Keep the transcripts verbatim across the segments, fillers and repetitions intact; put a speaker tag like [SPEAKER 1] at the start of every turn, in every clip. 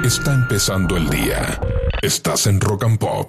[SPEAKER 1] Está empezando el día. Estás en Rock and Pop.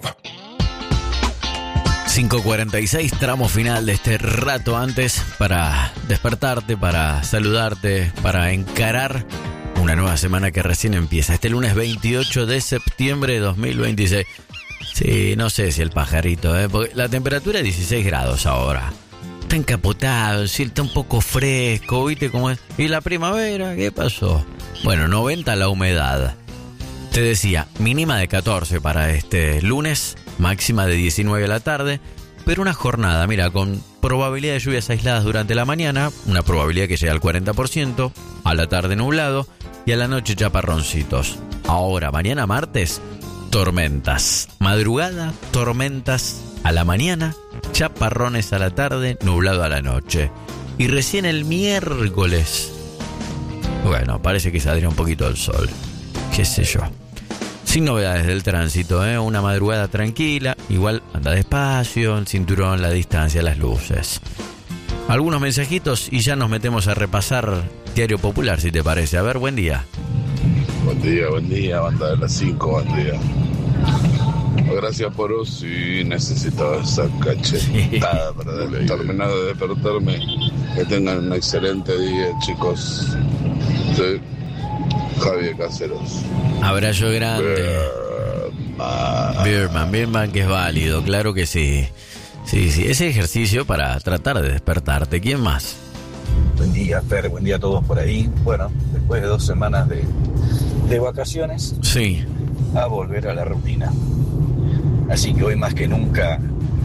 [SPEAKER 2] cinco cuarenta y seis, tramo final de este rato antes para despertarte, para saludarte, para encarar una nueva semana que recién empieza. Este lunes veintiocho de septiembre de dos mil veintiséis. Sí, no sé si el pajarito, ¿eh? Porque la temperatura es dieciséis grados ahora. Está encapotado, sí, está un poco fresco, ¿viste cómo es? ¿Y la primavera? ¿Qué pasó? Bueno, noventa la humedad. Te decía, mínima de catorce para este lunes, máxima de diecinueve a la tarde, pero una jornada, mira, con probabilidad de lluvias aisladas durante la mañana, una probabilidad que llega al cuarenta por ciento, a la tarde nublado y a la noche chaparroncitos. Ahora, mañana martes, tormentas. Madrugada, tormentas a la mañana, chaparrones a la tarde, nublado a la noche. Y recién el miércoles, bueno, parece que saldría un poquito el sol. Qué sé yo. Sin novedades del tránsito, ¿eh? Una madrugada tranquila, igual anda despacio, el cinturón, la distancia, las luces. Algunos mensajitos y ya nos metemos a repasar Diario Popular, si te parece. A ver, buen día.
[SPEAKER 3] Buen día, buen día, banda de las cinco, buen día. Gracias por hoy, sí, necesito esa cachetada para de, terminar de despertarme. Que tengan un excelente día, chicos. Sí. Javier Caseros.
[SPEAKER 2] Abrazo grande. Birman. Birman, Birman, que es válido, claro que sí. Sí, sí, ese ejercicio para tratar de despertarte. ¿Quién más?
[SPEAKER 4] Buen día, Fer, buen día a todos por ahí. Bueno, después de dos semanas de, de vacaciones,
[SPEAKER 2] sí,
[SPEAKER 4] a volver a la rutina. Así que hoy más que nunca,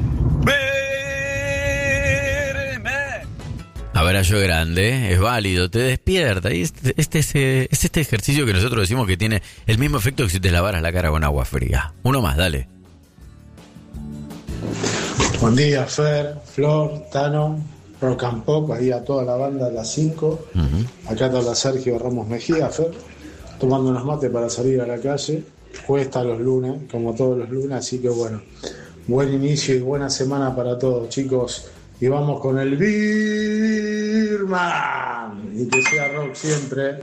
[SPEAKER 2] abrazo grande, es válido, te despierta. Y este, este, este, es este ejercicio que nosotros decimos que tiene el mismo efecto que si te lavaras la cara con agua fría. Uno más, dale.
[SPEAKER 5] Buen día, Fer, Flor, Tano, Rock and Pop, ahí a toda la banda de las cinco. Uh-huh. Acá te habla Sergio Ramos Mejía, Fer, tomando unos mates para salir a la calle. Cuesta los lunes, como todos los lunes, así que bueno, buen inicio y buena semana para todos, chicos. Y vamos con el Birman. Y que sea rock siempre.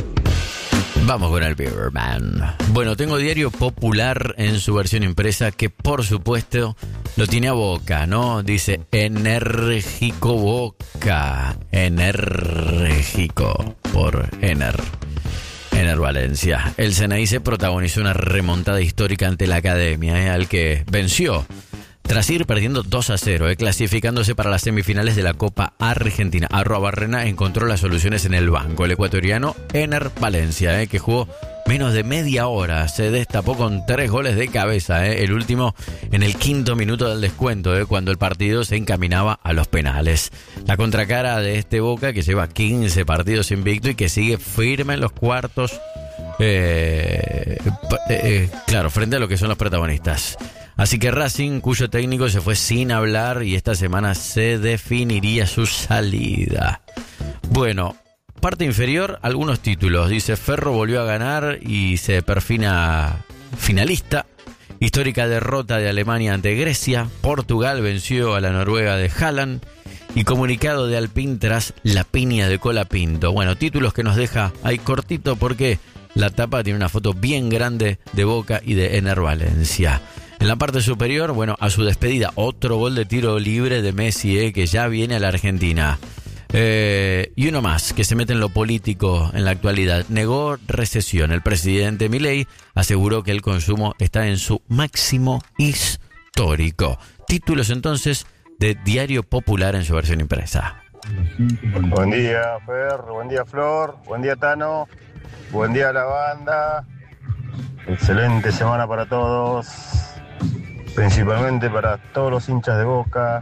[SPEAKER 2] Vamos con el Birman. Bueno, tengo Diario Popular en su versión impresa, que por supuesto lo tiene a Boca, ¿no? Dice enérgico Boca. Enérgico por Ener. Ener Valencia. El Ceneice protagonizó una remontada histórica ante la Academia, ¿eh? Al que venció tras ir perdiendo dos a cero, eh, clasificándose para las semifinales de la Copa Argentina. Arroa Barrena encontró las soluciones en el banco. El ecuatoriano Ener Valencia, eh, que jugó menos de media hora, se destapó con tres goles de cabeza. Eh, el último en el quinto minuto del descuento, eh, cuando el partido se encaminaba a los penales. La contracara de este Boca, que lleva quince partidos invicto y que sigue firme en los cuartos. Eh, eh, claro, frente a lo que son los protagonistas. Así que Racing, cuyo técnico se fue sin hablar y esta semana se definiría su salida. Bueno, parte inferior, algunos títulos. Dice, Ferro volvió a ganar y se perfina finalista. Histórica derrota de Alemania ante Grecia. Portugal venció a la Noruega de Haaland. Y comunicado de Alpine tras la piña de Colapinto. Bueno, títulos que nos deja ahí cortito porque la tapa tiene una foto bien grande de Boca y de Ener Valencia. En la parte superior, bueno, a su despedida, otro gol de tiro libre de Messi, eh, que ya viene a la Argentina. Eh, y uno más, que se mete en lo político en la actualidad. Negó recesión. El presidente Milei aseguró que el consumo está en su máximo histórico. Títulos entonces de Diario Popular en su versión impresa.
[SPEAKER 6] Buen día, Fer, buen día, Flor, buen día, Tano, buen día a la banda. Excelente semana para todos. Principalmente para todos los hinchas de Boca.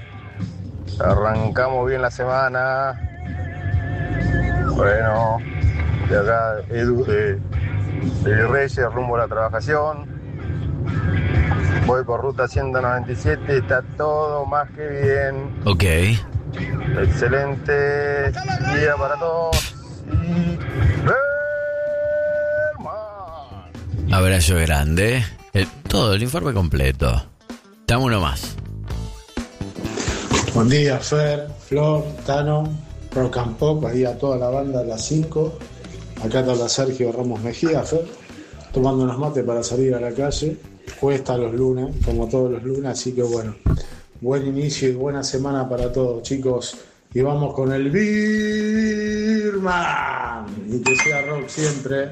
[SPEAKER 6] Arrancamos bien la semana. Bueno, de acá Edu de, de Reyes rumbo a la trabajación. Voy por ruta ciento noventa y siete, está todo más que bien.
[SPEAKER 2] Ok.
[SPEAKER 6] Excelente día para todos. Y...
[SPEAKER 2] abrazo grande. El, todo el informe completo. Dame uno más.
[SPEAKER 5] Buen día, Fer, Flor, Tano, Rock and Pop, ahí a toda la banda de las cinco. Acá te habla Sergio Ramos Mejía, Fer, tomando unos mates para salir a la calle. Cuesta los lunes, como todos los lunes, así que bueno, buen inicio y buena semana para todos, chicos. Y vamos con el Birman. Y que sea rock siempre.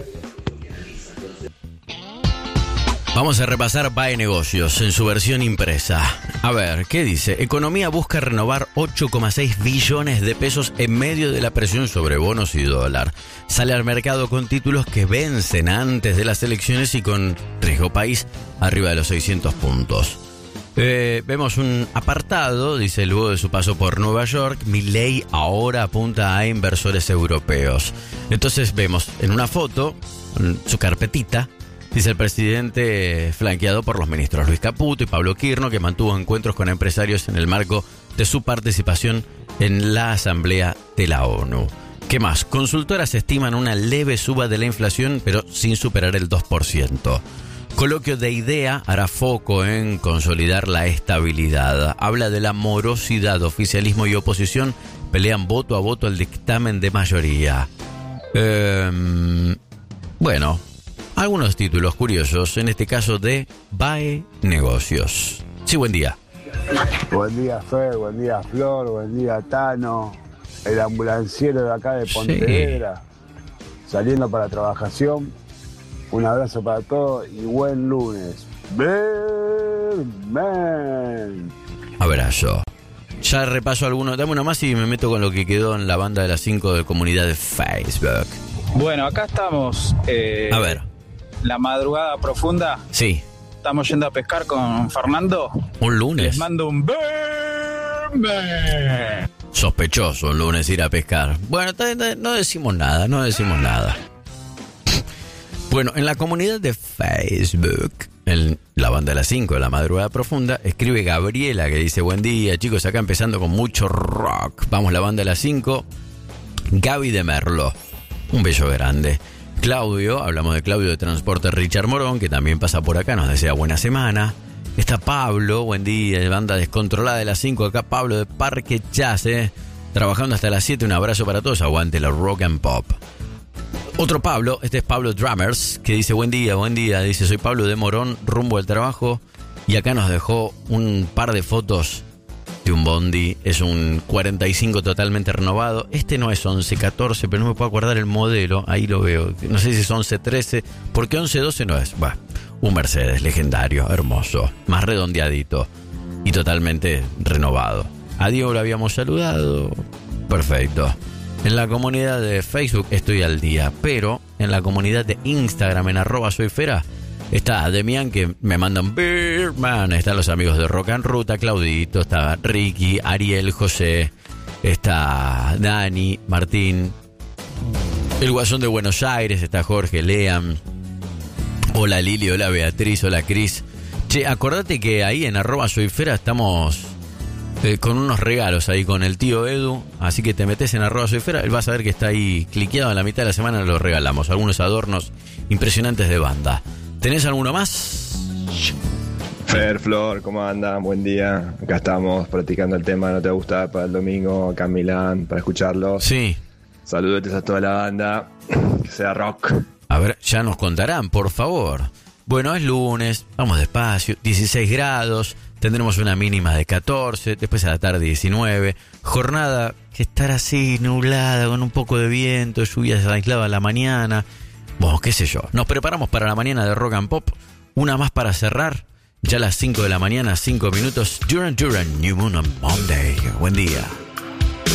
[SPEAKER 2] Vamos a repasar B A E Negocios en su versión impresa. A ver, ¿qué dice? Economía busca renovar ocho coma seis billones de pesos en medio de la presión sobre bonos y dólar. Sale al mercado con títulos que vencen antes de las elecciones y con riesgo país arriba de los seiscientos puntos. Eh, vemos un apartado, dice, luego de su paso por Nueva York, Milei ahora apunta a inversores europeos. Entonces vemos en una foto, en su carpetita, dice el presidente flanqueado por los ministros Luis Caputo y Pablo Quirno, que mantuvo encuentros con empresarios en el marco de su participación en la Asamblea de la ONU. ¿Qué más? Consultoras estiman una leve suba de la inflación, pero sin superar el dos por ciento. Coloquio de IDEA hará foco en consolidar la estabilidad. Habla de la morosidad. Oficialismo y oposición pelean voto a voto el dictamen de mayoría. Eh, bueno, algunos títulos curiosos, en este caso de B A E Negocios. Sí, buen día.
[SPEAKER 7] Buen día, Fer, buen día, Flor, buen día, Tano, el ambulanciero de acá de Pontevedra, sí. Saliendo para trabajación. Un abrazo para todos y buen lunes. Birman.
[SPEAKER 2] Abrazo. Ya repaso algunos. Dame uno más y me meto con lo que quedó en la banda de las cinco de comunidad de Facebook.
[SPEAKER 8] Bueno, acá estamos. Eh,
[SPEAKER 2] a ver.
[SPEAKER 8] La madrugada profunda.
[SPEAKER 2] Sí.
[SPEAKER 8] Estamos yendo a pescar con Fernando.
[SPEAKER 2] Un lunes.
[SPEAKER 8] Les mando un Birman.
[SPEAKER 2] Sospechoso un lunes ir a pescar. Bueno, no decimos nada, no decimos nada. Bueno, en la comunidad de Facebook, en la banda de las cinco de la madrugada profunda, escribe Gabriela que dice: buen día, chicos, acá empezando con mucho rock. Vamos, la banda de las cinco. Gaby de Merlo, un beso grande. Claudio, hablamos de Claudio de Transporte Richard Morón, que también pasa por acá, nos desea buena semana. Está Pablo, buen día, de banda descontrolada de las cinco, acá Pablo de Parque Chas, eh, trabajando hasta las siete, un abrazo para todos, aguante la rock and pop. Otro Pablo, este es Pablo Drummers, que dice: buen día, buen día, dice: soy Pablo de Morón, rumbo al trabajo, y acá nos dejó un par de fotos de un bondi. Es un cuarenta y cinco totalmente renovado. Este no es once catorce, pero no me puedo acordar el modelo, ahí lo veo, no sé si es once trece, porque once doce no es. Bah, un Mercedes legendario, hermoso, más redondeadito y totalmente renovado. A Diego lo habíamos saludado, perfecto. En la comunidad de Facebook estoy al día, pero en la comunidad de Instagram, en arroba soyfera, está Demian, que me mandan Birman. Están los amigos de Rock and Ruta, Claudito, está Ricky, Ariel, José, está Dani, Martín, el Guasón de Buenos Aires, está Jorge, Leam, hola Lili, hola Beatriz, hola Cris. Che, acordate que ahí en arroba soyfera estamos... Eh, con unos regalos ahí con el tío Edu, así que te metes en arroba soyfera, él va a saber que está ahí cliqueado. En la mitad de la semana lo regalamos, algunos adornos impresionantes de banda. ¿Tenés alguno más?
[SPEAKER 9] Fer, Flor, ¿cómo andan? Buen día, acá estamos practicando el tema No Te Gusta para el domingo, acá en Milán, para escucharlo.
[SPEAKER 2] Sí.
[SPEAKER 9] Saludos a toda la banda, que sea rock.
[SPEAKER 2] A ver, ya nos contarán, por favor. Bueno, es lunes, vamos despacio, dieciséis grados, tendremos una mínima de catorce, después a la tarde diecinueve, jornada que estará así nublada, con un poco de viento, lluvias aisladas a la mañana, bueno, qué sé yo. Nos preparamos para la mañana de Rock and Pop, una más para cerrar, ya a las cinco de la mañana, cinco minutos, Duran Duran, New Moon on Monday. Buen día.